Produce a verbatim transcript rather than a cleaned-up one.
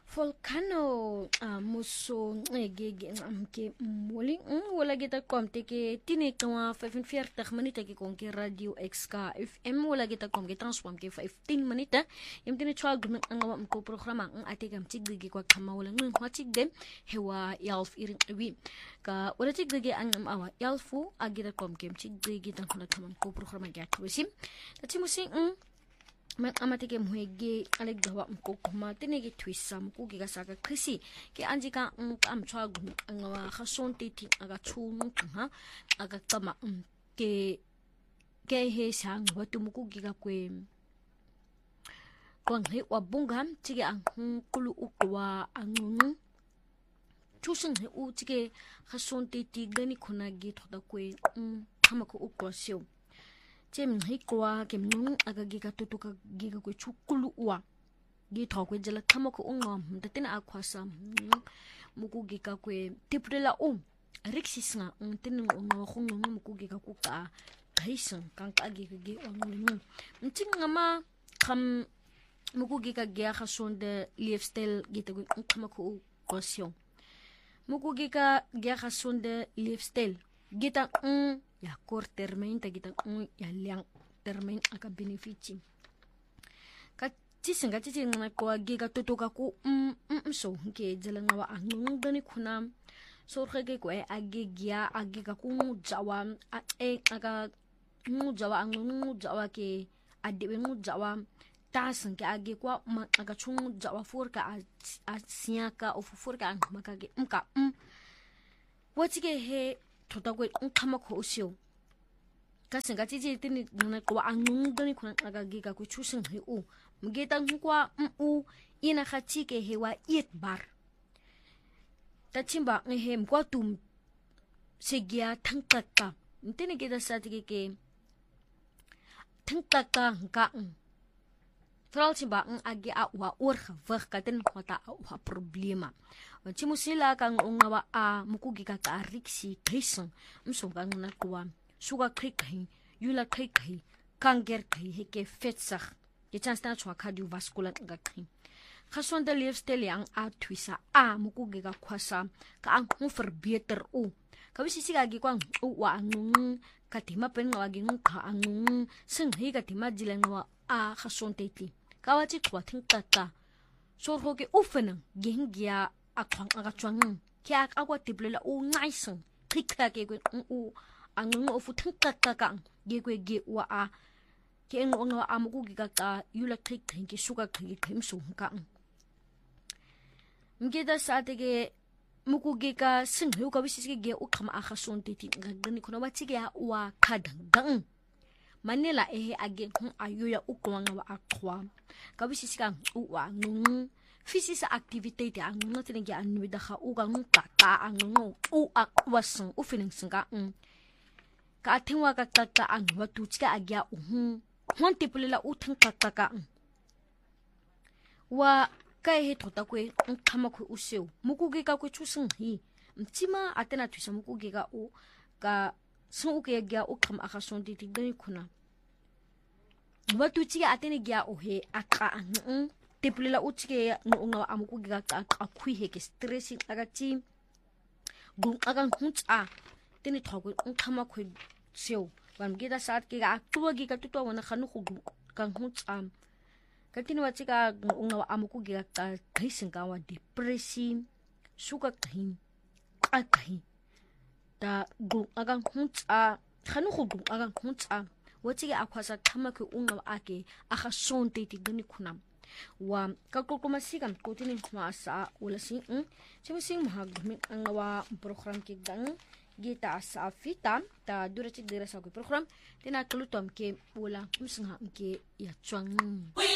Volcano a muso ngege amke muli wala kita kom teke tine kama vijfenveertig minute ke kon ke radio X K F M wala kita kom ke transform ke fifteen minute yam tine twelve minute ngawa mko programa ng atika mtigige kwa kama wala ng hwatigde hewa yalf irin wi ka wala tigige ang awa yalfu agita kom ke mtigige tan kala kama mko programa ga twisi tati musi man amatike muhege alegdawa mkokuma tenege twisa mkugi gasaka krisi ke anjika amchwa gu ngawa khasonte ti aga chunu ha aga kama ke ke he sang watu mkugi ga kwe kwanghe wabunga tige ang kulu ukwa angunu chusen he u tige khasonte ti gani khona ge thoda kwe kama ko ukwa sio jem hikwa kemnung aga giga tutuka giga ko chukulu wa gi thokwe jela khama ko ungwa mtatina akwasa muku giga ko tiprela um rixisnga tin ngwa khungno muku giga ku ka kaisan kan ka giga gi ongulu mtinga ma kham muku giga gi kha sonde lifestyle gita ko khama ko question muku giga gi kha sonde lifestyle gita ya kort termijn ta kita un ya liang termijn aka benefici ka tisinga titi ngana ko giga totoka ku um so ke jela ngawa anung dani kuna so khege ko e agigia agiga ku jawa a e aka mu jawa anung jawa ke adibe mu jawa tasin ke agi kwa aka chung jawa furka a siaka o furka an makage umka um watige he totagwe unkama ko usio kasenga tiji tini nuna kwa angungani kuna agagiga ku chusin he u mgeta kwa u ina khatike hewa yet bar tachimba ngehem kwa tum segia tangkaka ntene geda satike ke tangkaka nka Vooral chimba ng agi a wa urga vag katen mata a problema. Chimusila kang ungawa a mukugi ka ka riksi krisen msonga na kwa suga krikai yula krikai kanger kai heke fetsag je chance na chwa cardiovascular nga kai gesonde leefstyl yang a twisa a mukugi ka kwasa ka ang mo verbeter o kawisi siga gi kwang o wa angung katima pen nga gi ng ka angung sing hi katima jilang wa a gesonde ti kawachi kwa tingkaka so hoge ufenang genggia akwang agachwang kya akwa tiblela u naisang kika ke u angung ofu tingkaka kang ge kwe ge wa a ke ngo ngo amuku giga ka yula kik ki suga ki kemsu kang mgeda satege muku giga singhu ka bisisi ge u khama akha sonti ti ngani kono wachige ya wa kadang manila ehe age hun ayuya ukwanga wa akwa kabisisi kang u wa ngung fisisa activity ti ang no tingi anu da kha u ga ngu ka ka ang ngo u akwasang u feeling singa um ka thingwa ka ka ka ang wa tu chika agya u hu hon tipulela u thang ka ka ka wa kai he thota kwe khama khu useu mukuge ka ku chusung hi mchima atena thusa mukuge ka u ka sun u ke agya u kham akha son ti ti gani khuna wa tu chika atene gya u he aka ang tipulela uchike no nga amuku giga ka akhui heke stressing agati gung agang huncha tini thogo khama khoi seo bam gida sat ke ga tuwa giga tutwa wana khanu khu kang huncha katini wachika nga amuku giga ka khising ka wa depression suka khin akhi ta gung agang huncha khanu khu gung agang huncha wachike akhwasa khama khu unga ake akha sonte ti gani khunam wa kakukuma sigam kutini masa wala sing chimusing mahagmi ang wa program ki gang gita sa fita ta dura chik dira sa ko program tina kalutom ke wala kumsingha ke ya chwang